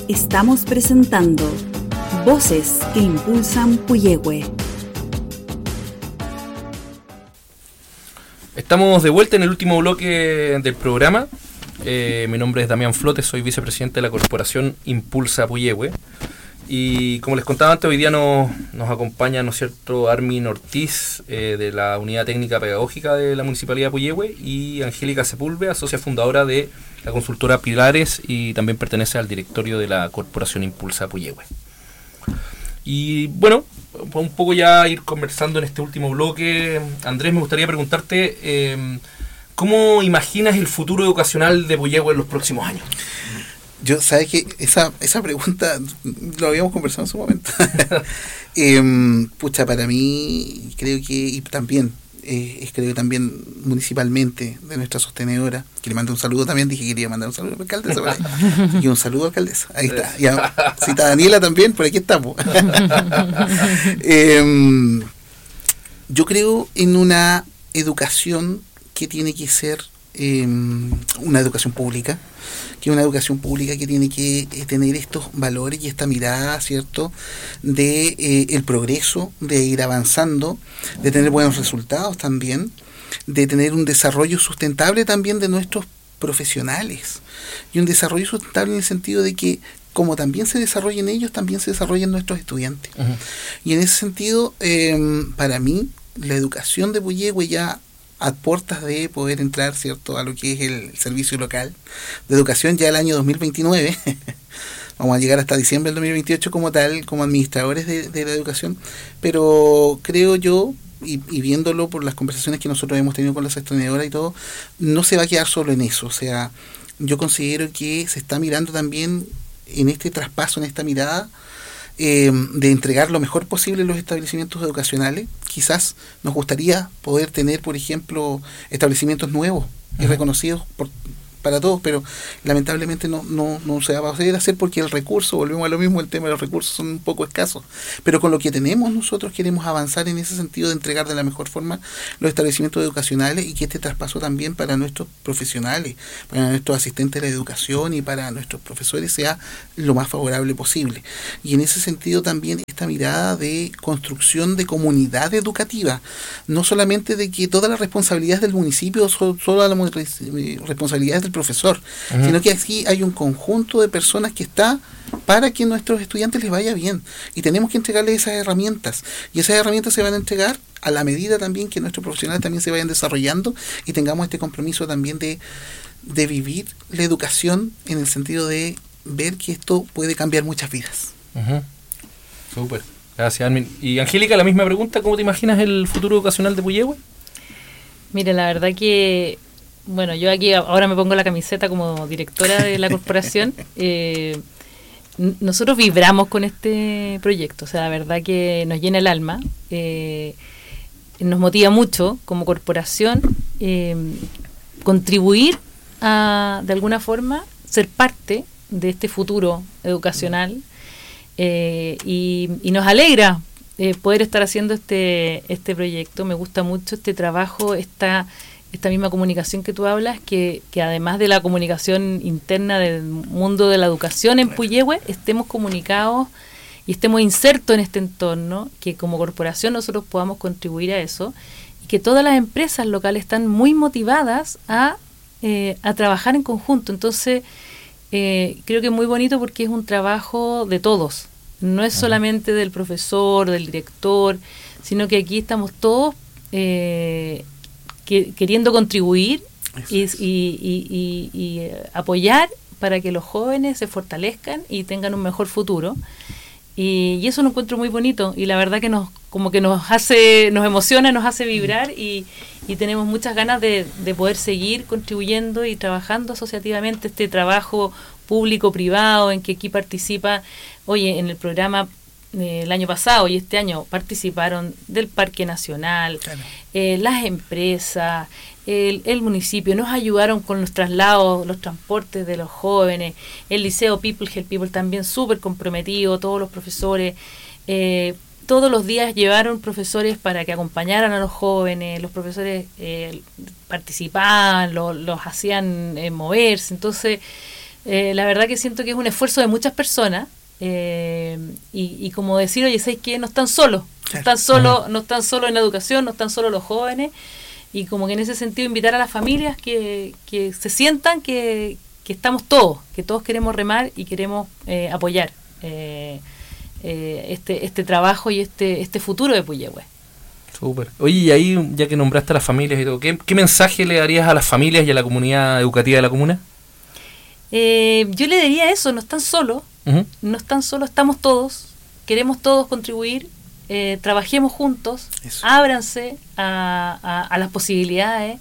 Estamos presentando Voces que Impulsan Puyehue. Estamos de vuelta en el último bloque del programa. Mi nombre es Damián Flotes, soy vicepresidente de la corporación Impulsa Puyehue. Y como les contaba antes, hoy día nos acompaña, ¿no es cierto?, Armin Ortiz, de la Unidad Técnica Pedagógica de la Municipalidad de Puyehue, y Angélica Sepúlveda, socia fundadora de la consultora Pilares y también pertenece al directorio de la corporación Impulsa Puyehue. Y bueno, un poco ya ir conversando en este último bloque. Andrés, me gustaría preguntarte, ¿cómo imaginas el futuro educacional de Puyehue en los próximos años? Yo, sabes que esa pregunta lo habíamos conversado en su momento. Para mí, creo que, y también, creo que también municipalmente, de nuestra sostenedora, que le mando un saludo también, dije que quería mandar un saludo a la alcaldesa por ahí. Y un saludo, alcaldesa, ahí está. Ya, cita a Daniela también, por aquí estamos. Yo creo en una educación que tiene que ser una educación pública, que es una educación pública que tiene que tener estos valores y esta mirada, ¿cierto?, de el progreso, de ir avanzando, de tener buenos resultados también, de tener un desarrollo sustentable también de nuestros profesionales, y un desarrollo sustentable en el sentido de que como también se desarrollen ellos, también se desarrollen nuestros estudiantes. Uh-huh. Y en ese sentido, para mí, la educación de Puyehue ya a puertas de poder entrar, ¿cierto?, a lo que es el servicio local de educación ya el año 2029. Vamos a llegar hasta diciembre del 2028 como tal, como administradores de la educación, pero creo yo, y viéndolo por las conversaciones que nosotros hemos tenido con la sostenedora y todo, no se va a quedar solo en eso. O sea, yo considero que se está mirando también en este traspaso, en esta mirada, de entregar lo mejor posible los establecimientos educacionales. Quizás nos gustaría poder tener, por ejemplo, establecimientos nuevos y reconocidos para todos, pero lamentablemente no se va a poder hacer porque el recurso, volvemos a lo mismo, el tema de los recursos son un poco escasos, pero con lo que tenemos nosotros queremos avanzar en ese sentido de entregar de la mejor forma los establecimientos educacionales y que este traspaso también para nuestros profesionales, para nuestros asistentes de la educación y para nuestros profesores sea lo más favorable posible. Y en ese sentido también esta mirada de construcción de comunidad educativa, no solamente de que todas las responsabilidades del municipio son solo las responsabilidades del profesor, uh-huh, sino que aquí hay un conjunto de personas que está para que nuestros estudiantes les vaya bien, y tenemos que entregarles esas herramientas, y esas herramientas se van a entregar a la medida también que nuestros profesionales también se vayan desarrollando y tengamos este compromiso también de vivir la educación en el sentido de ver que esto puede cambiar muchas vidas. Uh-huh. Súper, gracias, Armin. Y Angélica, la misma pregunta, ¿cómo te imaginas el futuro educacional de Puyehue? Mira, la verdad que bueno, yo aquí ahora me pongo la camiseta como directora de la corporación. Nosotros vibramos con este proyecto, o sea, la verdad que nos llena el alma, nos motiva mucho como corporación contribuir a, de alguna forma, ser parte de este futuro educacional, y nos alegra poder estar haciendo este proyecto. Me gusta mucho este trabajo, esta misma comunicación que tú hablas, que además de la comunicación interna del mundo de la educación en Puyehue, estemos comunicados y estemos insertos en este entorno, que como corporación nosotros podamos contribuir a eso, y que todas las empresas locales están muy motivadas a trabajar en conjunto. Entonces, creo que es muy bonito porque es un trabajo de todos, no es solamente del profesor, del director, sino que aquí estamos todos queriendo contribuir y apoyar para que los jóvenes se fortalezcan y tengan un mejor futuro, y eso lo encuentro muy bonito, y la verdad que nos emociona, nos hace vibrar, y tenemos muchas ganas de poder seguir contribuyendo y trabajando asociativamente este trabajo público-privado en que aquí participa, oye, en el programa el año pasado y este año participaron del Parque Nacional, claro, las empresas, el municipio, nos ayudaron con los traslados, los transportes de los jóvenes, el liceo People Help People también súper comprometido, todos los profesores, todos los días llevaron profesores para que acompañaran a los jóvenes, los profesores participaban, los hacían moverse. Entonces La verdad que siento que es un esfuerzo de muchas personas, y como decir, oye, ¿sabes qué? No están solos, no están solos en la educación, no están solos los jóvenes, y como que en ese sentido invitar a las familias que se sientan que estamos todos, que todos queremos remar y queremos apoyar este trabajo y este futuro de Puyehue. Súper. Oye, y ahí, ya que nombraste a las familias y todo, ¿qué mensaje le darías a las familias y a la comunidad educativa de la comuna? Yo le diría eso, no están solos, no están solos, estamos todos, queremos todos contribuir, trabajemos juntos, eso. Ábranse a las posibilidades,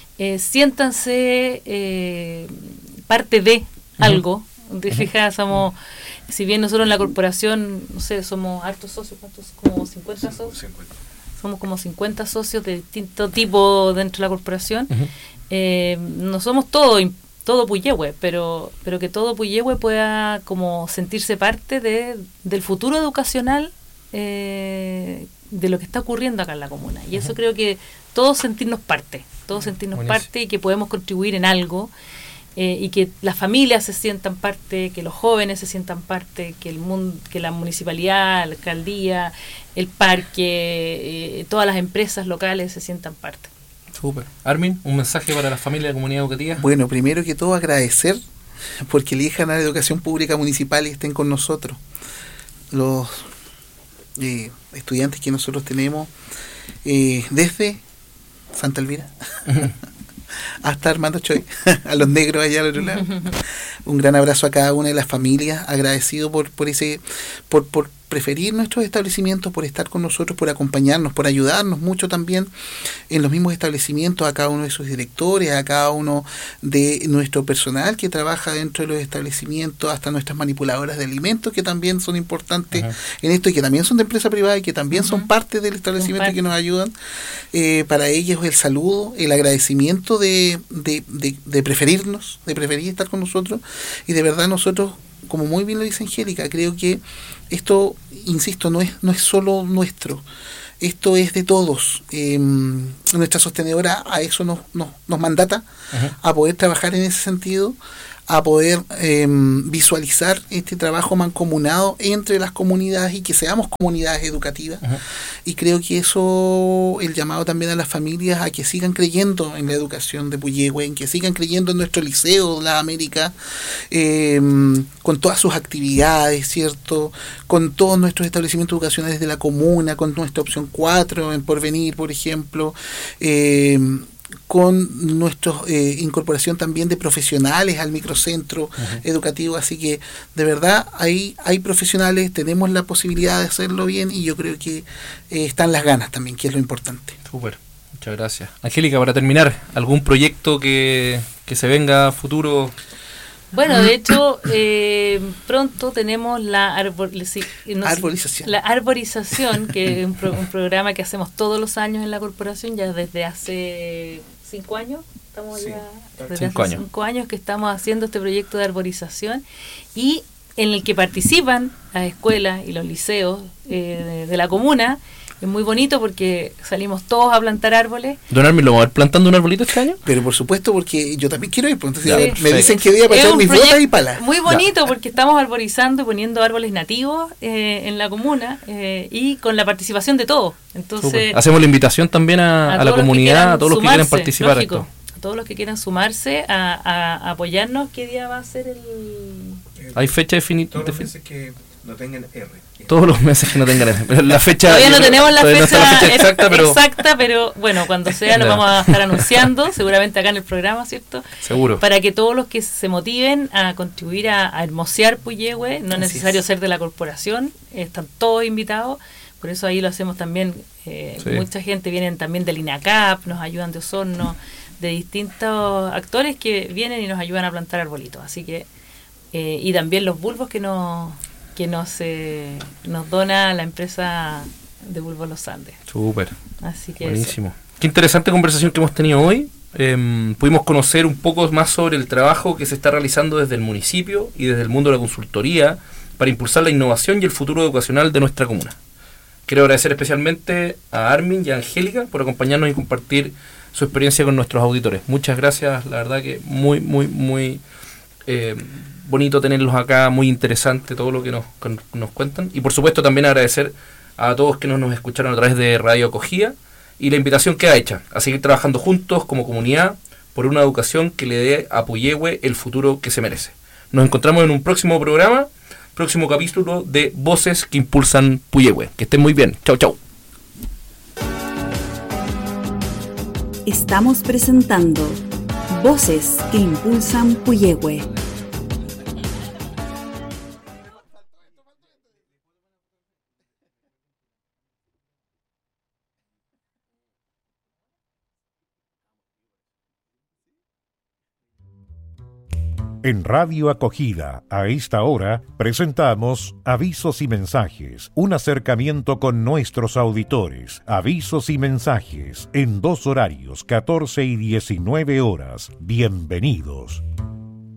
siéntanse parte de algo. De fija, somos, si bien nosotros en la corporación, no sé, somos hartos socios, ¿cuántos? Como 50 socios. 50. Somos como 50 socios de distinto tipo dentro de la corporación. No somos todo Puyehue, pero que todo Puyehue pueda como sentirse parte del futuro educacional de lo que está ocurriendo acá en la comuna. Y eso creo que todos sentirnos parte y que podemos contribuir en algo, y que las familias se sientan parte, que los jóvenes se sientan parte, que el mundo, que la municipalidad, la alcaldía, el parque, todas las empresas locales se sientan parte. Súper. Armin, un mensaje para la familia de la comunidad educativa. Bueno, primero que todo agradecer porque elijan a la educación pública municipal y estén con nosotros. Los estudiantes que nosotros tenemos desde Santa Elvira hasta Armando Choy, a los negros allá al otro lado. Un gran abrazo a cada una de las familias, agradecido por preferir nuestros establecimientos, por estar con nosotros, por acompañarnos, por ayudarnos mucho también en los mismos establecimientos, a cada uno de sus directores, a cada uno de nuestro personal que trabaja dentro de los establecimientos, hasta nuestras manipuladoras de alimentos, que también son importantes en esto, y que también son de empresa privada y que también son parte del establecimiento y que nos ayudan. Para ellos el saludo, el agradecimiento de preferirnos, de preferir estar con nosotros, y de verdad nosotros, como muy bien lo dice Angélica, creo que esto, insisto, no es solo nuestro, esto es de todos. Nuestra sostenedora a eso nos mandata, a poder trabajar en ese sentido, a poder visualizar este trabajo mancomunado entre las comunidades y que seamos comunidades educativas. Y creo que eso, el llamado también a las familias a que sigan creyendo en la educación de Puyehue, en que sigan creyendo en nuestro liceo, la América, con todas sus actividades, ¿cierto? Con todos nuestros establecimientos educacionales de la comuna, con nuestra opción 4 en Porvenir, por ejemplo, con nuestra incorporación también de profesionales al microcentro educativo. Así que de verdad hay profesionales, tenemos la posibilidad de hacerlo bien, y yo creo que están las ganas también, que es lo importante. Súper, muchas gracias. Angélica, para terminar, ¿algún proyecto que se venga a futuro? Bueno, de hecho, pronto tenemos la arborización, que es un programa que hacemos todos los años en la corporación, ya desde hace 5 años. Estamos ya desde hace 5 años que estamos haciendo este proyecto de arborización, y en el que participan las escuelas y los liceos de la comuna. Es muy bonito porque salimos todos a plantar árboles. Don Armin, ¿lo vamos a ir plantando un arbolito este año? Pero por supuesto, porque yo también quiero ir. Entonces me dicen que día para echar mis botas y palas. Muy bonito porque estamos arborizando y poniendo árboles nativos en la comuna, y con la participación de todos. Entonces, hacemos la invitación también a la comunidad, a todos los que quieran participar. Lógico, a todos los que quieran sumarse a apoyarnos. ¿Qué día va a ser el...? ¿Hay fecha definitiva? Todos los meses que no tengan R. Todos los meses que no tengan R. La fecha, todavía no tenemos la fecha exacta, pero bueno, cuando sea lo vamos a estar anunciando, seguramente acá en el programa, ¿cierto? Seguro. Para que todos los que se motiven a contribuir a hermosear Puyehue, no es necesario ser de la corporación, están todos invitados. Por eso ahí lo hacemos también. Mucha gente vienen también del INACAP, nos ayudan de Osorno, de distintos actores que vienen y nos ayudan a plantar arbolitos. Así que y también los bulbos que nos dona la empresa de Bulbos Los Andes. Súper. Así que buenísimo. Qué interesante conversación que hemos tenido hoy. Pudimos conocer un poco más sobre el trabajo que se está realizando desde el municipio y desde el mundo de la consultoría para impulsar la innovación y el futuro educacional de nuestra comuna. Quiero agradecer especialmente a Armin y a Angélica por acompañarnos y compartir su experiencia con nuestros auditores. Muchas gracias, la verdad que muy Bonito tenerlos acá, muy interesante todo lo que nos cuentan. Y por supuesto también agradecer a todos que nos escucharon a través de Radio Acogida y la invitación que ha hecha a seguir trabajando juntos como comunidad por una educación que le dé a Puyehue el futuro que se merece. Nos encontramos en un próximo programa, próximo capítulo de Voces que Impulsan Puyehue. Que estén muy bien. Chau, chau. Estamos presentando Voces que Impulsan Puyehue. En Radio Acogida, a esta hora, presentamos Avisos y Mensajes, un acercamiento con nuestros auditores. Avisos y mensajes, en 2 horarios, 14 y 19 horas. Bienvenidos.